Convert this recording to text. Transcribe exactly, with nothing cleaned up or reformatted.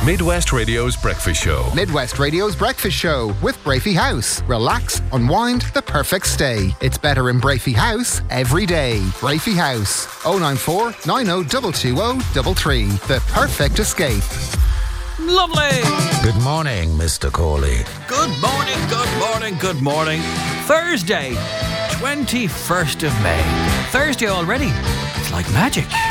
Midwest Radio's breakfast show. Midwest Radio's breakfast show with Brafey House. Relax, unwind, the perfect stay. It's better in Brafey House every day. Brafey House, oh nine four, nine oh two two oh three three. The perfect escape. Lovely. Good morning, Mister Corley. Good morning, good morning, good morning. Thursday, twenty-first of May. Thursday already. It's like magic.